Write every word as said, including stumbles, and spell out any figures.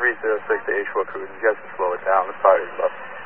three zero six to H four Cruise. You guys can slow it down. The fire is up.